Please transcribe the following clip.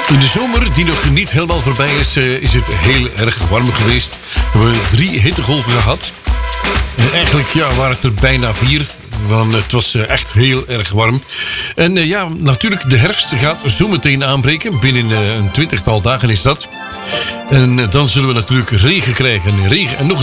In de zomer, die nog niet helemaal voorbij is het heel erg warm geweest. We hebben 3 hittegolven gehad. En eigenlijk waren het er bijna 4. Want het was echt heel erg warm. En natuurlijk, de herfst gaat zo meteen aanbreken. Binnen een 20-tal dagen is dat. En dan zullen we natuurlijk regen krijgen. Regen en nog